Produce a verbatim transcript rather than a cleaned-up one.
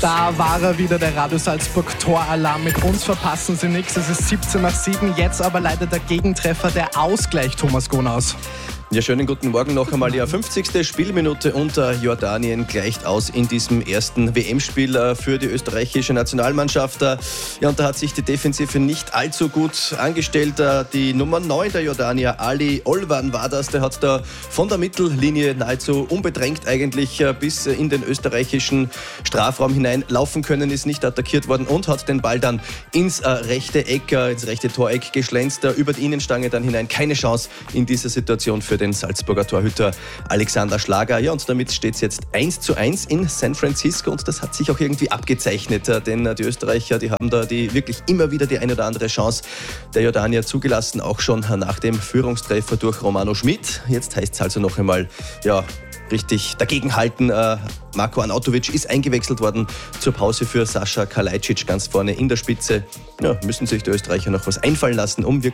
Da war er wieder, der Radio Salzburg Toralarm. Mit uns verpassen Sie nichts. Es ist siebzehn nach sieben. Jetzt aber leider der Gegentreffer, der Ausgleich, Thomas Gonaus. Ja, schönen guten Morgen noch einmal. Ja, fünfzigste Spielminute unter Jordanien gleicht aus in diesem ersten W M-Spiel für die österreichische Nationalmannschaft. Ja, und da hat sich die Defensive nicht allzu gut angestellt. Die Nummer neun der Jordanier, Ali Olvan war das, der hat da von der Mittellinie nahezu unbedrängt eigentlich bis in den österreichischen Strafraum hineinlaufen können, ist nicht attackiert worden und hat den Ball dann ins rechte Eck, ins rechte Toreck geschlänzt, über die Innenstange dann hinein. Keine Chance in dieser Situation für den Salzburger Torhüter Alexander Schlager. Ja, und damit steht es jetzt eins zu eins in San Francisco und das hat sich auch irgendwie abgezeichnet, denn die Österreicher, die haben da die wirklich immer wieder die eine oder andere Chance der Jordanier zugelassen, auch schon nach dem Führungstreffer durch Romano Schmid. Jetzt heißt es also noch einmal, ja, richtig dagegenhalten. Äh, Marko Arnautovic ist eingewechselt worden zur Pause für Sascha Kalajdzic ganz vorne in der Spitze. Ja, müssen sich die Österreicher noch was einfallen lassen, um wirklich